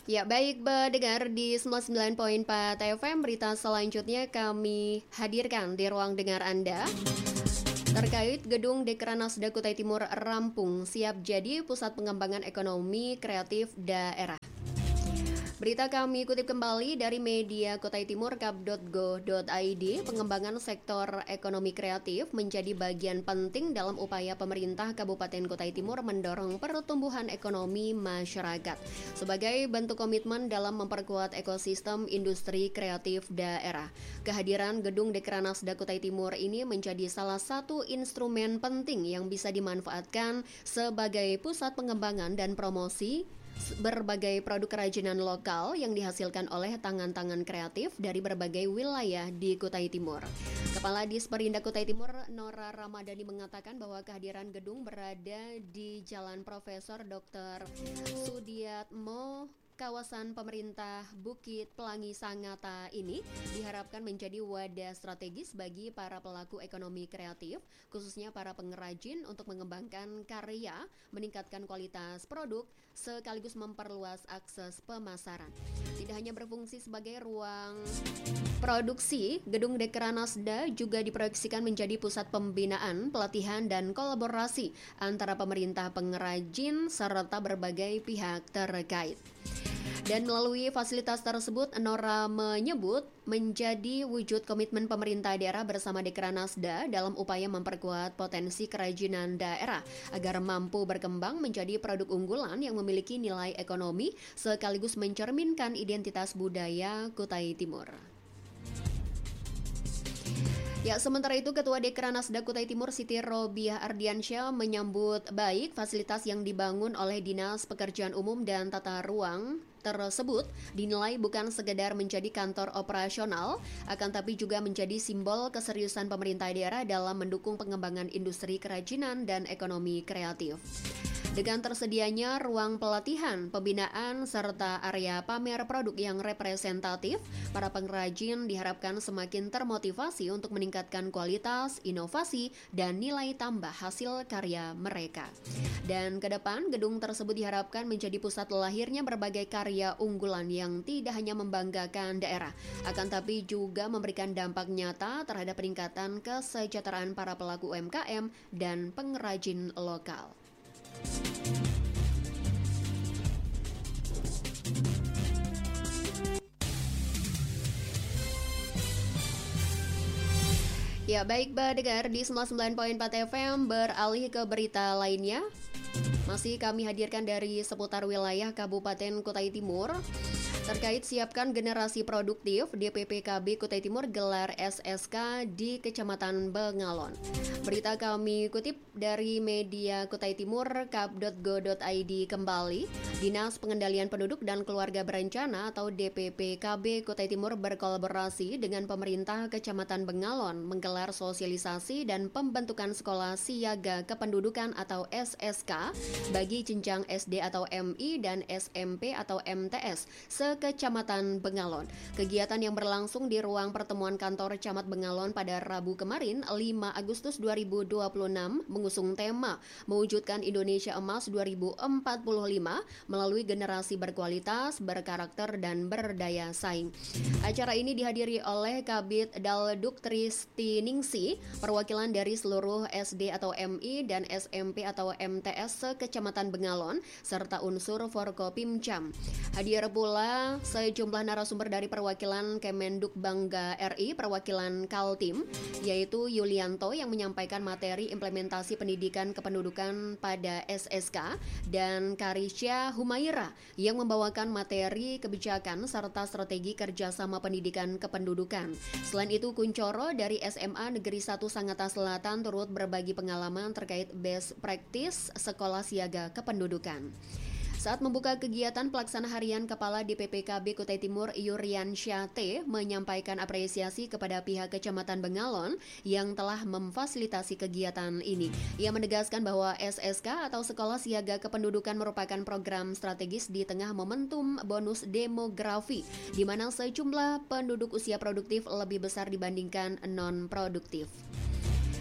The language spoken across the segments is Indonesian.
Ya, baik pendengar di 99.4 FM, berita selanjutnya kami hadirkan di ruang dengar Anda. Terkait gedung Dekranasda Kutai Timur rampung, siap jadi pusat pengembangan ekonomi kreatif daerah. Berita kami kutip kembali dari media Kutai Timur kap.go.id, pengembangan sektor ekonomi kreatif menjadi bagian penting dalam upaya pemerintah Kabupaten Kutai Timur mendorong pertumbuhan ekonomi masyarakat sebagai bentuk komitmen dalam memperkuat ekosistem industri kreatif daerah. Kehadiran gedung Dekranasda Kutai Timur ini menjadi salah satu instrumen penting yang bisa dimanfaatkan sebagai pusat pengembangan dan promosi berbagai produk kerajinan lokal yang dihasilkan oleh tangan-tangan kreatif dari berbagai wilayah di Kutai Timur. Kepala Disperindak Kutai Timur, Nora Ramadhani, mengatakan bahwa kehadiran gedung berada di Jalan Profesor Dr. Sudiatmo, kawasan pemerintah Bukit Pelangi Sangatta ini diharapkan menjadi wadah strategis bagi para pelaku ekonomi kreatif, khususnya para pengrajin untuk mengembangkan karya, meningkatkan kualitas produk, sekaligus memperluas akses pemasaran. Tidak hanya berfungsi sebagai ruang produksi, gedung Dekranasda juga diproyeksikan menjadi pusat pembinaan, pelatihan, dan kolaborasi antara pemerintah pengrajin serta berbagai pihak terkait. Dan melalui fasilitas tersebut, Nora menyebut menjadi wujud komitmen pemerintah daerah bersama Dekranasda dalam upaya memperkuat potensi kerajinan daerah agar mampu berkembang menjadi produk unggulan yang memiliki nilai ekonomi sekaligus mencerminkan identitas budaya Kutai Timur. Ya, sementara itu Ketua Dekranasda Kutai Timur Siti Robiah Ardiansyah menyambut baik fasilitas yang dibangun oleh Dinas Pekerjaan Umum dan Tata Ruang tersebut dinilai bukan sekedar menjadi kantor operasional, akan tapi juga menjadi simbol keseriusan pemerintah daerah dalam mendukung pengembangan industri kerajinan dan ekonomi kreatif. Dengan tersedianya ruang pelatihan, pembinaan, serta area pamer produk yang representatif, para pengrajin diharapkan semakin termotivasi untuk meningkatkan kualitas, inovasi, dan nilai tambah hasil karya mereka. Dan ke depan, gedung tersebut diharapkan menjadi pusat lahirnya berbagai karya unggulan yang tidak hanya membanggakan daerah, akan tapi juga memberikan dampak nyata terhadap peningkatan kesejahteraan para pelaku UMKM dan pengrajin lokal. Ya, baik pendengar di 99.4 FM, beralih ke berita lainnya. Masih kami hadirkan dari seputar wilayah Kabupaten Kutai Timur. Terkait siapkan generasi produktif, DPPKB Kutai Timur gelar SSK di Kecamatan Bengalon. Berita kami kutip dari media Kutai Timur kap.go.id kembali. Dinas Pengendalian Penduduk dan Keluarga Berencana atau DPPKB Kutai Timur berkolaborasi dengan pemerintah Kecamatan Bengalon menggelar sosialisasi dan pembentukan sekolah siaga kependudukan atau SSK bagi jenjang SD atau MI dan SMP atau MTS Kecamatan Bengalon. Kegiatan yang berlangsung di ruang pertemuan kantor Camat Bengalon pada Rabu kemarin 5 Agustus 2026 mengusung tema mewujudkan Indonesia Emas 2045 melalui generasi berkualitas, berkarakter, dan berdaya saing. Acara ini dihadiri oleh Kabid Dalduk Tristiningsi, perwakilan dari seluruh SD atau MI dan SMP atau MTS Kecamatan Bengalon, serta unsur Forkopimcam. Hadir pula sejumlah narasumber dari perwakilan Kemenduk Bangga RI, perwakilan Kaltim, yaitu Yulianto yang menyampaikan materi implementasi pendidikan kependudukan pada SSK, dan Karisya Humaira yang membawakan materi kebijakan serta strategi kerjasama pendidikan kependudukan. Selain itu, Kuncoro dari SMA Negeri 1 Sangatta Selatan turut berbagi pengalaman terkait best practice sekolah siaga kependudukan. Saat membuka kegiatan pelaksana harian Kepala DPPKB Kutai Timur Yurian Syate menyampaikan apresiasi kepada pihak Kecamatan Bengalon yang telah memfasilitasi kegiatan ini. Ia menegaskan bahwa SSK atau Sekolah Siaga Kependudukan merupakan program strategis di tengah momentum bonus demografi, di mana sejumlah penduduk usia produktif lebih besar dibandingkan non-produktif.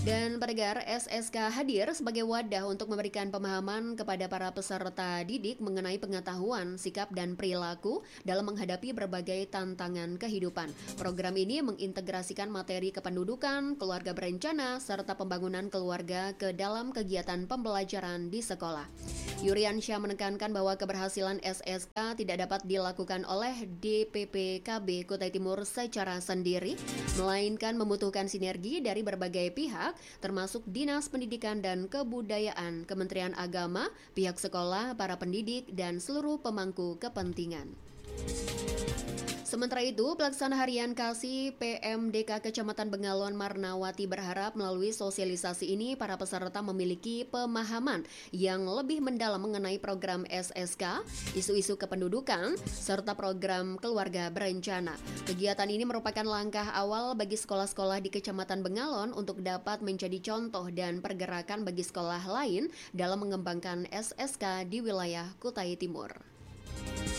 Dan pendengar, SSK hadir sebagai wadah untuk memberikan pemahaman kepada para peserta didik mengenai pengetahuan, sikap, dan perilaku dalam menghadapi berbagai tantangan kehidupan. Program ini mengintegrasikan materi kependudukan, keluarga berencana, serta pembangunan keluarga ke dalam kegiatan pembelajaran di sekolah. Yuriansyah menekankan bahwa keberhasilan SSK tidak dapat dilakukan oleh DPP KB Kutai Timur secara sendiri, melainkan membutuhkan sinergi dari berbagai pihak, termasuk Dinas Pendidikan dan Kebudayaan, Kementerian Agama, pihak sekolah, para pendidik, dan seluruh pemangku kepentingan. Sementara itu, Pelaksana Harian Kasih PMDK Kecamatan Bengalon Marnawati berharap melalui sosialisasi ini para peserta memiliki pemahaman yang lebih mendalam mengenai program SSK, isu-isu kependudukan, serta program keluarga berencana. Kegiatan ini merupakan langkah awal bagi sekolah-sekolah di Kecamatan Bengalon untuk dapat menjadi contoh dan pergerakan bagi sekolah lain dalam mengembangkan SSK di wilayah Kutai Timur.